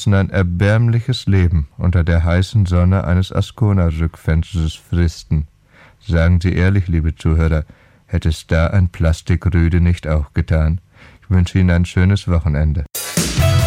müssen ein erbärmliches Leben unter der heißen Sonne eines Ascona-Rückfensters fristen. Sagen Sie ehrlich, liebe Zuhörer, hätte es da ein Plastikrüde nicht auch getan? Ich wünsche Ihnen ein schönes Wochenende.